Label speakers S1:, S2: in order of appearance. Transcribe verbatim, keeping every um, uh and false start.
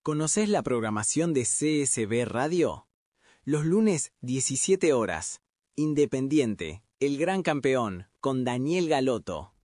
S1: ¿Conocés la programación de C S B Radio? Los lunes, diecisiete horas. Independiente, el gran campeón, con Daniel Galoto.